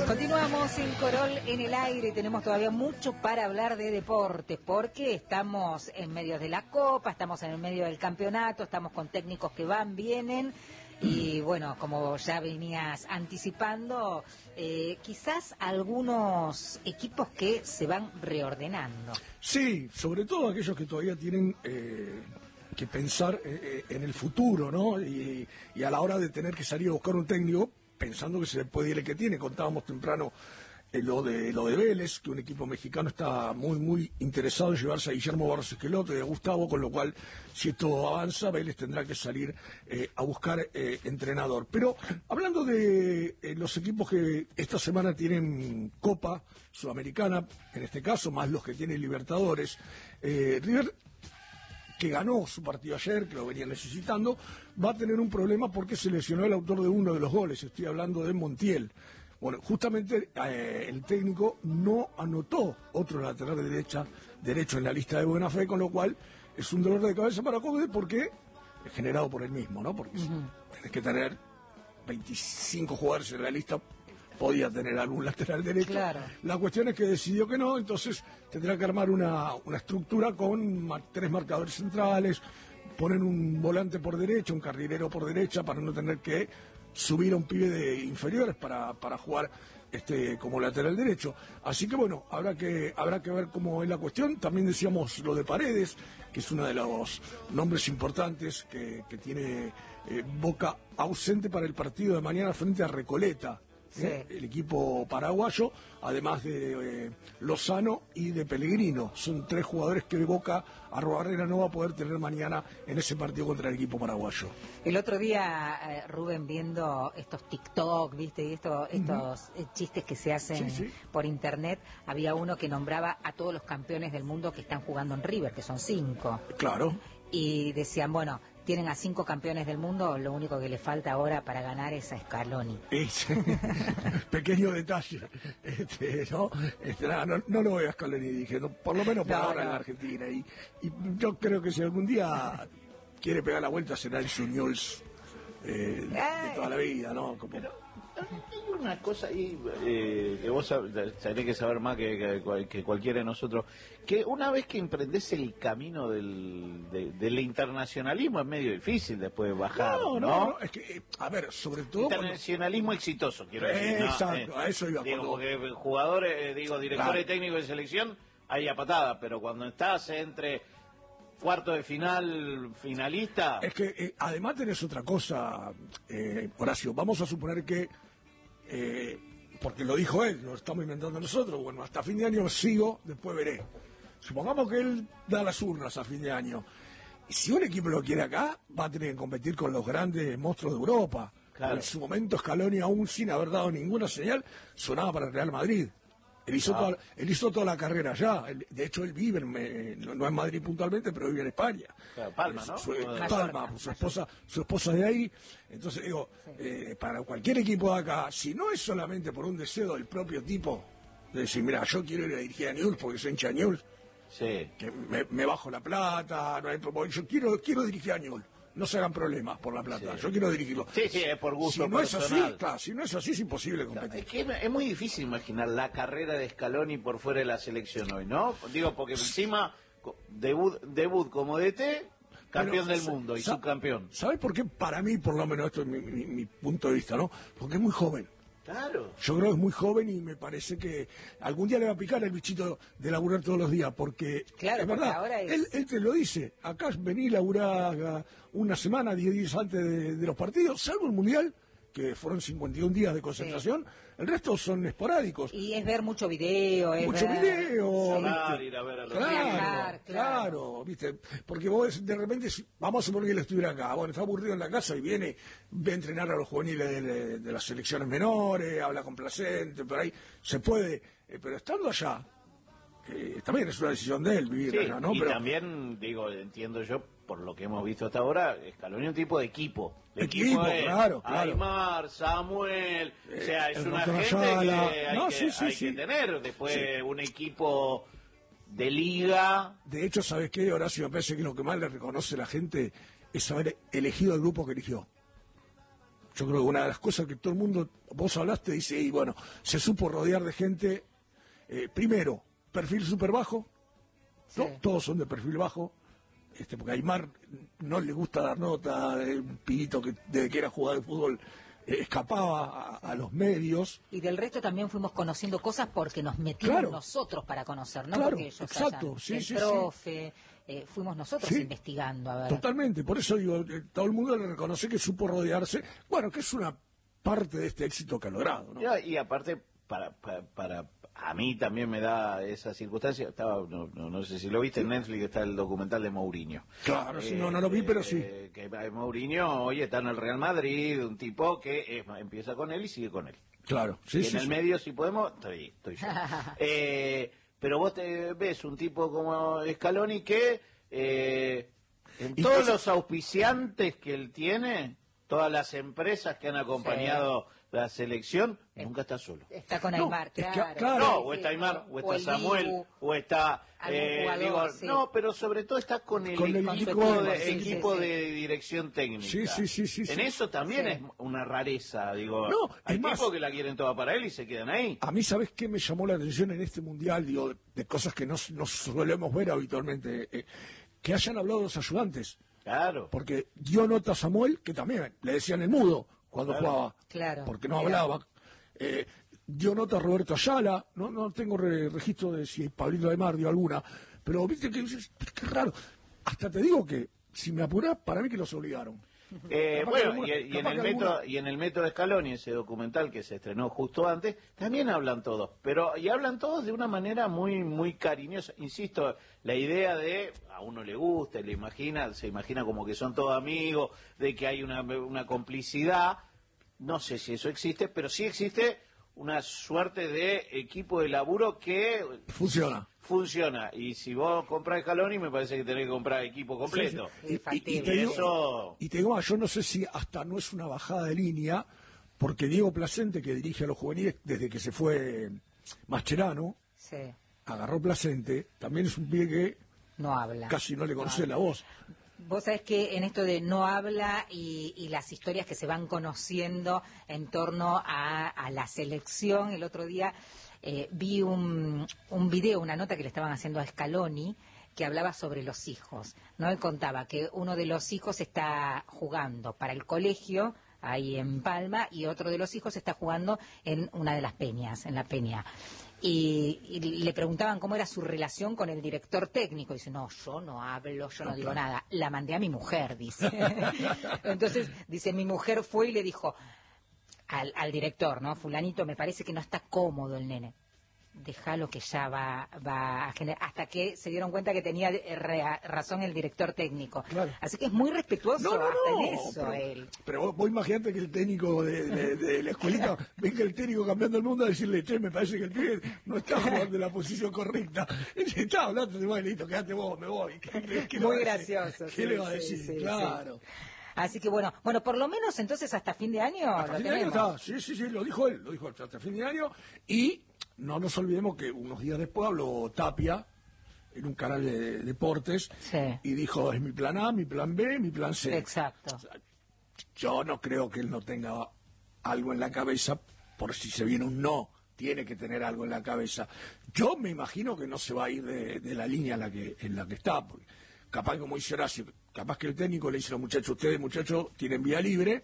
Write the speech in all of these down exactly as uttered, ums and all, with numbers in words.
Continuamos en Corol en el aire, tenemos todavía mucho para hablar de deportes, porque estamos en medio de la Copa, estamos en el medio del campeonato, estamos con técnicos que van, vienen, y bueno, como ya venías anticipando, eh, quizás algunos equipos que se van reordenando. Sí, sobre todo aquellos que todavía tienen eh, que pensar eh, en el futuro, ¿no? Y, y a la hora de tener que salir a buscar un técnico, pensando que se le puede ir el que tiene. Contábamos temprano eh, lo de lo de Vélez, que un equipo mexicano está muy muy interesado en llevarse a Guillermo Barros Esqueloto y a Gustavo, con lo cual, si esto avanza, Vélez tendrá que salir eh, a buscar eh, entrenador. Pero hablando de eh, los equipos que esta semana tienen Copa Sudamericana, en este caso, más los que tienen Libertadores, eh, River, que ganó su partido ayer, que lo venía necesitando, va a tener un problema porque se lesionó el autor de uno de los goles. Estoy hablando de Montiel. Bueno, justamente eh, el técnico no anotó otro lateral de derecha, derecho en la lista de buena fe, con lo cual es un dolor de cabeza para Cómodo, porque es generado por él mismo, ¿no? Porque uh-huh. Tienes que tener veinticinco jugadores en la lista, podía tener algún lateral derecho. Claro. La cuestión es que decidió que no, entonces tendrá que armar una, una estructura con mar, tres marcadores centrales, ponen un volante por derecha, un carrilero por derecha, para no tener que subir a un pibe de inferiores para, para jugar este como lateral derecho. Así que bueno, habrá que habrá que ver cómo es la cuestión. También decíamos lo de Paredes, que es uno de los nombres importantes que, que tiene eh, Boca ausente para el partido de mañana frente a Recoleta. Sí. ¿Eh? El equipo paraguayo, además de eh, Lozano y de Pellegrino, son tres jugadores que de Boca Arrobarrena no va a poder tener mañana en ese partido contra el equipo paraguayo. El otro día, eh, Rubén, viendo estos TikTok, viste, y esto, estos uh-huh. chistes que se hacen sí, sí. por internet, había uno que nombraba a todos los campeones del mundo que están jugando en River, que son cinco. Claro. Y decían, bueno, tienen a cinco campeones del mundo, lo único que le falta ahora para ganar es a Scaloni. Pequeño detalle, este, ¿no? Este, nada, no, no lo voy a Scaloni, dije, no, por lo menos por no, ahora no. En la Argentina. Y, y yo creo que si algún día quiere pegar la vuelta será el Suñols eh, de toda la vida, ¿no? Como... Pero hay una cosa ahí eh, que vos tenés que saber más que, que, que cualquiera de nosotros, que una vez que emprendés el camino del, de, del internacionalismo es medio difícil después de bajar, ¿no? No, no, no es que, a ver, sobre todo... Internacionalismo cuando... exitoso, quiero decir. Eh, ¿no? Exacto, eh, a eso iba. Digo, Cuando... porque jugadores, eh, digo, directores claro. técnicos de selección, hay a patada, pero cuando estás entre... cuarto de final, finalista... Es que eh, además tenés otra cosa, eh, Horacio, vamos a suponer que, eh, porque lo dijo él, lo estamos inventando nosotros, bueno, hasta fin de año sigo, después veré. Supongamos que él da las urnas a fin de año. Y si un equipo lo quiere acá, va a tener que competir con los grandes monstruos de Europa. Claro. En su momento Scaloni, aún sin haber dado ninguna señal, sonaba para el Real Madrid. Él hizo, ah. toda, él hizo toda la carrera allá. De hecho, él vive, en, no, no en Madrid puntualmente, pero vive en España. Claro, Palma, ¿no? Su, Palma, su esposa, su esposa de ahí. Entonces, digo, sí. eh, para cualquier equipo de acá, si no es solamente por un deseo del propio tipo, de decir, mira, yo quiero ir a dirigir a Newell's porque soy hincha de Newell's, sí. que me, me bajo la plata, no hay problema, yo quiero, quiero dirigir a Newell's. No se hagan problemas por la plata, sí. Yo quiero dirigirlo. Sí, sí, es por gusto si no personal. Es así, claro, si no es así es imposible competir. Es que es muy difícil imaginar la carrera de Scaloni por fuera de la selección hoy, ¿no? Digo, porque encima debut, debut como D T, campeón Pero, del mundo y subcampeón. ¿Sabes por qué? Para mí, por lo menos, esto es mi, mi, mi punto de vista, ¿no? Porque es muy joven. Claro. Yo creo que es muy joven y me parece que algún día le va a picar el bichito de laburar todos los días, porque claro, es verdad, ahora es... él, él te lo dice, acá vení a laburar una semana, diez días antes de, de los partidos, salvo el Mundial, que fueron cincuenta y un días de concentración, sí. El resto son esporádicos. Y es ver mucho video, es mucho ver... video, sí. ir a ver a los claro, viajar, claro, claro, viste, porque vos de repente, vamos a suponer que él estuviera acá, bueno, está aburrido en la casa y viene, ve a entrenar a los juveniles de, de, de las selecciones menores, habla con Placente, por ahí se puede, eh, pero estando allá, eh, también es una decisión de él vivir sí, allá, ¿no? Y pero, también, digo, entiendo yo, por lo que hemos visto hasta ahora, Scaloni es un tipo de equipo. De equipo, equipo es claro, claro. Aymar, Samuel, eh, o sea, es una gente Ayala. que hay, no, que, sí, sí, hay sí. que tener. Después sí. Un equipo de liga. De hecho, ¿sabes qué, Horacio? Me parece que lo que más le reconoce la gente es haber elegido el grupo que eligió. yo creo que una de las cosas que todo el mundo, vos hablaste, dice, y bueno, se supo rodear de gente, eh, primero, perfil súper bajo, Sí. ¿no? Todos son de perfil bajo, este, porque a Aymar no le gusta dar nota, eh, un pibito que desde que era jugador de fútbol eh, escapaba a, a los medios. Y del resto también fuimos conociendo cosas porque nos metimos Claro. nosotros para conocer, no Claro, porque ellos exacto, hayan- sí, el sí, sí. profe, eh, fuimos nosotros Sí. investigando, a ver. Totalmente, por eso digo, eh, todo el mundo le reconoce que supo rodearse, bueno, que es una parte de este éxito que ha logrado, ¿no? Y, y aparte, para, para, para- a mí también me da esa circunstancia. Estaba, no, no, no sé si lo viste en Netflix, está el documental de Mourinho. Claro, sí, no, no lo vi, pero sí. Eh, que Mourinho hoy está en el Real Madrid, un tipo que es- empieza con él y sigue con él. Claro, sí, y sí. en el sí. medio, si podemos, estoy, estoy yo. Eh, pero vos te ves un tipo como Scaloni que eh, en Y todos cosa- los auspiciantes que él tiene, todas las empresas que han acompañado la selección, nunca está solo. Está con No, Aymar, es que, claro. claro. No, Sí, o sí, está Aymar, o está el Samuel, Dibu, o está... algún eh, jugador, digo, sí. No, pero sobre todo está con el, Con el equipo, equipo, de, sí, sí, equipo sí. de dirección técnica. Sí, sí, sí, sí, En sí. eso también Sí. es una rareza, digo. No, hay es más- tipos que la quieren toda para él y se quedan ahí. A mí, ¿sabes qué me llamó la atención en este mundial? Digo, de, de cosas que no, no solemos ver habitualmente, eh, que hayan hablado los ayudantes. Claro. Porque dio nota a Samuel, que también le decían el mudo cuando Claro. jugaba, Claro. porque no Mira. hablaba. Eh, dio nota a Roberto Ayala, no no tengo re- registro de si Pablito Aymar dio alguna, pero viste que dices, qué raro. Hasta te digo que, si me apurás, para mí que los obligaron. Eh, Capaz que bueno, alguna- y, y en capaz el que alguna- metro, y en el metro de Scaloni, ese documental que se estrenó justo antes, también hablan todos, pero y hablan todos de una manera muy muy cariñosa. Insisto, la idea de a uno le gusta, le imagina, se imagina como que son todos amigos, de que hay una, una complicidad. No sé si eso existe, pero sí existe una suerte de equipo de laburo que Funciona. funciona. Y si vos compras Scaloni, me parece que tenés que comprar equipo completo. Sí, factible. Y, te digo, Eso- y te digo más, yo no sé si hasta no es una bajada de línea, porque Diego Placente, que dirige a los juveniles desde que se fue Mascherano, Sí, agarró Placente, también es un pibe que no habla. casi no le conoce la voz. Vos sabés que en esto de no habla y, y las historias que se van conociendo en torno a, a la selección, el otro día eh, vi un, un video, una nota que le estaban haciendo a Scaloni, que hablaba sobre los hijos, ¿no? Él contaba que uno de los hijos está jugando para el colegio, ahí en Palma, y otro de los hijos está jugando en una de las peñas, en la peña. Y, y le preguntaban cómo era su relación con el director técnico. Dice, no, yo no hablo, yo no, No, digo claro. nada. La mandé a mi mujer, dice. Entonces, dice, mi mujer fue y le dijo al, al director, ¿no? Fulanito, me parece que no está cómodo el nene. Déjalo que ya va, va a generar, hasta que se dieron cuenta que tenía eh, rea- razón el director técnico. Claro. Así que es muy respetuoso No, no, hasta no. en eso pero, él. pero vos, vos imaginate que el técnico de, de- de la escuelita venga el técnico cambiando el mundo a decirle, che, me parece que el pibe no está jugando en la posición correcta. Él dice, está hablando de vos, listo, quédate vos, me voy. ¿Qué, qué- qué le Muy va a decir? gracioso. ¿Qué sí, le va a sí, decir? sí, Claro. sí. Así que bueno, bueno, por lo menos entonces hasta fin de año Hasta lo fin de año tenemos. está, sí, sí, sí, lo dijo él, lo dijo él, hasta fin de año. Y no nos olvidemos que unos días después habló Tapia en un canal de deportes Sí. y dijo, es mi plan A, mi plan B, mi plan C. Exacto. Yo no creo que él no tenga algo en la cabeza, por si se viene un no, tiene que tener algo en la cabeza. Yo me imagino que no se va a ir de, de la línea en la que en la que está, porque capaz, como dice Horacio, capaz que el técnico le dice a los muchachos, ustedes muchachos tienen vía libre,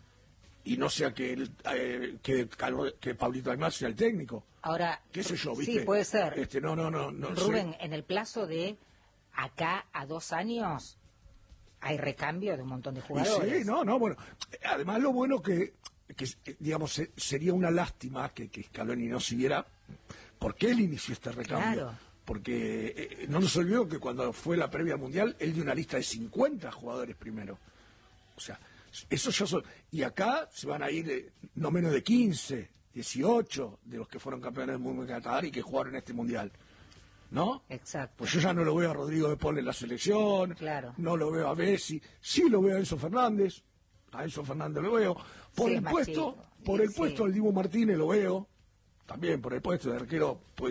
y no sea que el, eh, que, que Pablito Aymar sea el técnico. Ahora, ¿Qué sé yo, viste? sí, puede ser. Este, no, no, no, no Rubén, sé. en el plazo de acá a dos años hay recambio de un montón de Y jugadores. sí, no, no, bueno. Además, lo bueno que, que eh, digamos, se- sería una lástima que, que Scaloni no siguiera, porque él inició este recambio. Claro. Porque eh, no nos olvidemos que cuando fue la previa mundial, él dio una lista de cincuenta jugadores primero. O sea, eso ya son. Y acá se van a ir eh, no menos de quince, dieciocho de los que fueron campeones del mundo en Qatar y que jugaron este mundial. ¿No? Exacto. Pues yo ya no lo veo a Rodrigo de Paul en la selección, Claro. no lo veo a Messi, sí lo veo a Enzo Fernández, a Enzo Fernández lo veo, por Sí, el es más puesto, chico. por el Sí. puesto del Dibu Martínez lo veo, también por el puesto de arquero, pues